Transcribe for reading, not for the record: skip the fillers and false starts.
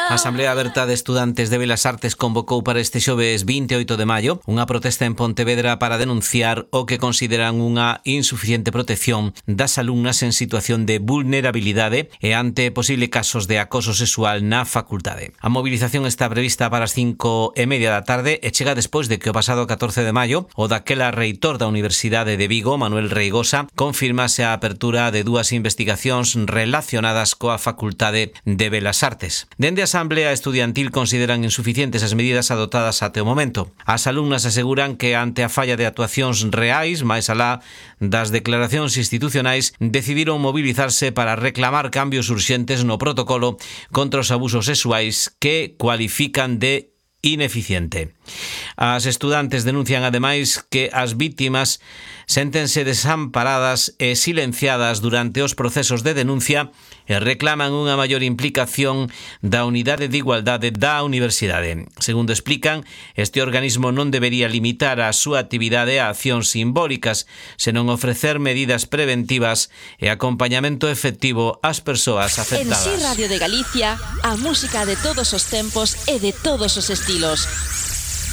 A Asamblea Aberta de Estudantes de Belas Artes convocou para este xoves 28 de maio unha protesta en Pontevedra para denunciar o que consideran unha insuficiente protección das alumnas en situación de vulnerabilidade e ante posible casos de acoso sexual na facultade. A movilización está prevista para as 5:30 da tarde e chega despois de que o pasado 14 de maio o daquela reitor da Universidade de Vigo, Manuel Reigosa, confirmase a apertura de dúas investigacións relacionadas coa Facultade de Belas Artes. Dende a Asamblea Estudiantil consideran insuficientes as medidas adoptadas até o momento. As alumnas aseguran que ante a falla de actuacións reais, máis alá das declaracións institucionais, decidiron mobilizarse para reclamar cambios urxentes no protocolo contra os abusos sexuais que cualifican de ineficiente. As estudantes denuncian ademais que as vítimas séntense desamparadas e silenciadas durante os procesos de denuncia e reclaman unha maior implicación da Unidade de Igualdade da Universidade. Segundo explican, este organismo non debería limitar a súa actividade a accións simbólicas, senón ofrecer medidas preventivas e acompañamento efectivo ás persoas afectadas. En Si Radio de Galicia, a música de todos os tempos e de todos os estilos.